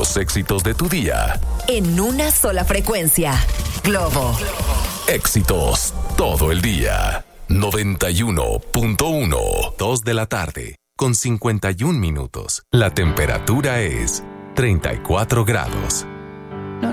los éxitos de tu día. En una sola frecuencia. Globo. Éxitos todo el día. 91.1. 2 de la tarde, con 51 minutos. La temperatura es 34 grados.